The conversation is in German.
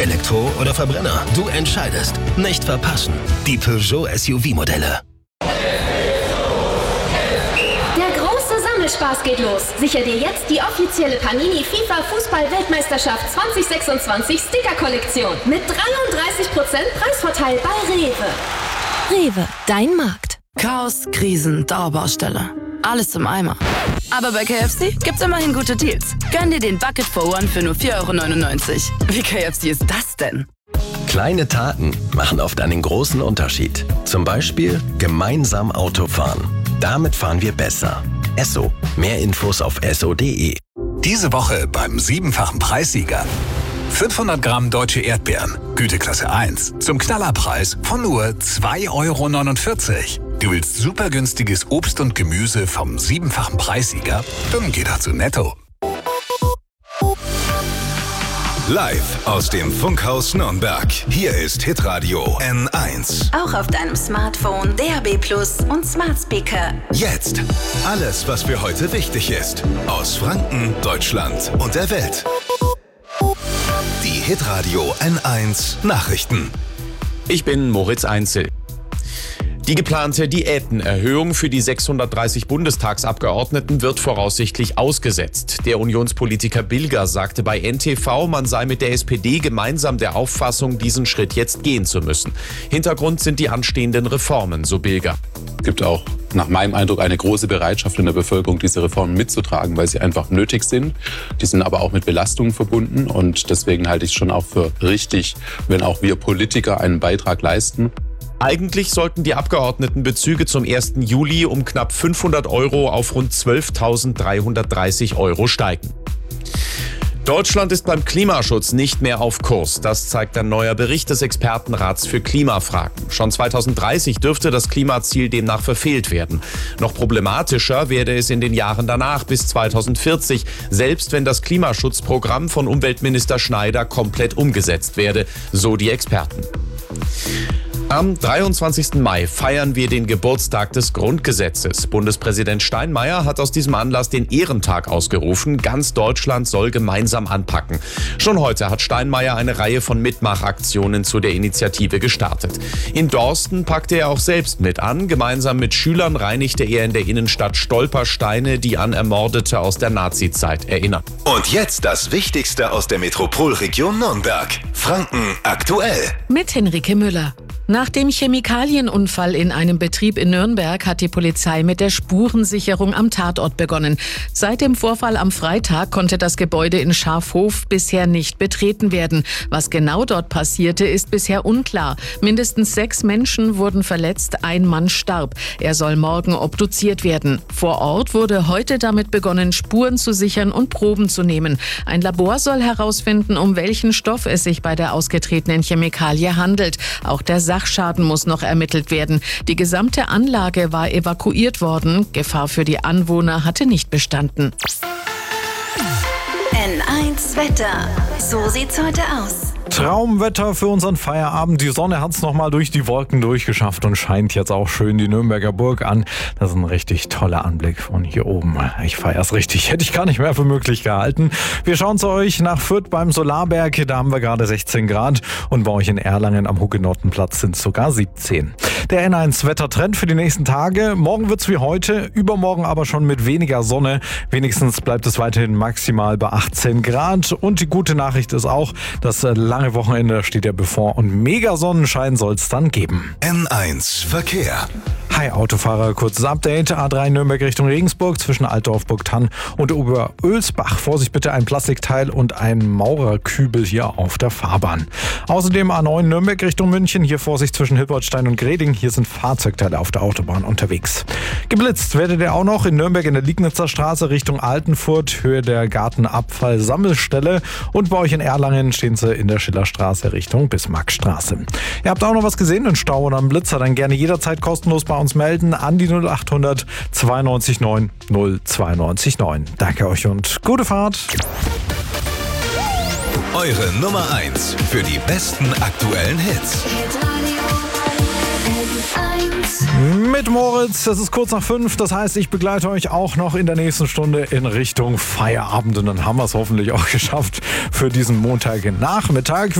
Elektro oder Verbrenner? Du entscheidest. Nicht verpassen. Die Peugeot SUV-Modelle. Spaß geht los. Sicher dir jetzt die offizielle Panini FIFA Fußball-Weltmeisterschaft 2026 Sticker-Kollektion mit 33% Preisvorteil bei Rewe. Rewe, dein Markt. Chaos, Krisen, Dauerbaustelle. Alles im Eimer. Aber bei KFC gibt's immerhin gute Deals. Gönn dir den Bucket for One für nur 4,99 €. Wie KFC ist das denn? Kleine Taten machen oft einen großen Unterschied. Zum Beispiel gemeinsam Auto fahren. Damit fahren wir besser. Esso. Mehr Infos auf esso.de. Diese Woche beim 7-fachen Preissieger. 500 Gramm deutsche Erdbeeren, Güteklasse 1, zum Knallerpreis von nur 2,49 €. Du willst super günstiges Obst und Gemüse vom 7-fachen Preissieger? Dann geh doch zu Netto. Live aus dem Funkhaus Nürnberg. Hier ist Hitradio N1. Auch auf deinem Smartphone, DAB+ und Smart Speaker. Jetzt alles, was für heute wichtig ist. Aus Franken, Deutschland und der Welt. Die Hitradio N1 Nachrichten. Ich bin Moritz Einzel. Die geplante Diätenerhöhung für die 630 Bundestagsabgeordneten wird voraussichtlich ausgesetzt. Der Unionspolitiker Bilger sagte bei NTV, man sei mit der SPD gemeinsam der Auffassung, diesen Schritt jetzt gehen zu müssen. Hintergrund sind die anstehenden Reformen, so Bilger. Es gibt auch nach meinem Eindruck eine große Bereitschaft in der Bevölkerung, diese Reformen mitzutragen, weil sie einfach nötig sind. Die sind aber auch mit Belastungen verbunden und deswegen halte ich es schon auch für richtig, wenn auch wir Politiker einen Beitrag leisten. Eigentlich sollten die Abgeordnetenbezüge zum 1. Juli um knapp 500 € auf rund 12.330 € steigen. Deutschland ist beim Klimaschutz nicht mehr auf Kurs. Das zeigt ein neuer Bericht des Expertenrats für Klimafragen. Schon 2030 dürfte das Klimaziel demnach verfehlt werden. Noch problematischer werde es in den Jahren danach bis 2040, selbst wenn das Klimaschutzprogramm von Umweltminister Schneider komplett umgesetzt werde, so die Experten. Am 23. Mai feiern wir den Geburtstag des Grundgesetzes. Bundespräsident Steinmeier hat aus diesem Anlass den Ehrentag ausgerufen. Ganz Deutschland soll gemeinsam anpacken. Schon heute hat Steinmeier eine Reihe von Mitmachaktionen zu der Initiative gestartet. In Dorsten packte er auch selbst mit an. Gemeinsam mit Schülern reinigte er in der Innenstadt Stolpersteine, die an Ermordete aus der Nazizeit erinnern. Und jetzt das Wichtigste aus der Metropolregion Nürnberg. Franken aktuell. Mit Henrike Müller. Nach dem Chemikalienunfall in einem Betrieb in Nürnberg hat die Polizei mit der Spurensicherung am Tatort begonnen. Seit dem Vorfall am Freitag konnte das Gebäude in Schafhof bisher nicht betreten werden. Was genau dort passierte, ist bisher unklar. Mindestens 6 Menschen wurden verletzt, ein Mann starb. Er soll morgen obduziert werden. Vor Ort wurde heute damit begonnen, Spuren zu sichern und Proben zu nehmen. Ein Labor soll herausfinden, um welchen Stoff es sich bei der ausgetretenen Chemikalie handelt. Auch der Sachschaden muss noch ermittelt werden. Die gesamte Anlage war evakuiert worden. Gefahr für die Anwohner hatte nicht bestanden. N1 Wetter. So sieht's heute aus. Traumwetter für unseren Feierabend. Die Sonne hat's nochmal durch die Wolken durchgeschafft und scheint jetzt auch schön die Nürnberger Burg an. Das ist ein richtig toller Anblick von hier oben. Ich feier's richtig. Hätte ich gar nicht mehr für möglich gehalten. Wir schauen zu euch nach Fürth beim Solarberg. Da haben wir gerade 16 Grad. Und bei euch in Erlangen am Hugenottenplatz sind es sogar 17. Der N1 Wettertrend für die nächsten Tage. Morgen wird's wie heute, übermorgen aber schon mit weniger Sonne. Wenigstens bleibt es weiterhin maximal bei 18 Grad. Und die gute Nachricht ist auch, dass lange Wochenende steht ja bevor und mega Sonnenschein soll es dann geben. N1 Verkehr. Hi Autofahrer, kurzes Update. A3 Nürnberg Richtung Regensburg zwischen Altdorf, Burgthann und Oberölsbach. Vorsicht bitte, ein Plastikteil und ein Maurerkübel hier auf der Fahrbahn. Außerdem A9 Nürnberg Richtung München. Hier Vorsicht zwischen Hilbertstein und Greding. Hier sind Fahrzeugteile auf der Autobahn unterwegs. Geblitzt werdet ihr auch noch in Nürnberg in der Liegnitzer Straße Richtung Altenfurt, Höhe der Gartenabfallsammelstelle. Und bei euch in Erlangen stehen sie in der Schillerstraße Richtung Bismarckstraße. Ihr habt auch noch was gesehen, einen Stau oder einen Blitzer, dann gerne jederzeit kostenlos bei uns melden an die 0800 92 9 092 9. Danke euch und gute Fahrt. Eure Nummer 1 für die besten aktuellen Hits. Mit Moritz, es ist kurz nach 5, das heißt, ich begleite euch auch noch in der nächsten Stunde in Richtung Feierabend und dann haben wir es hoffentlich auch geschafft für diesen Montagnachmittag.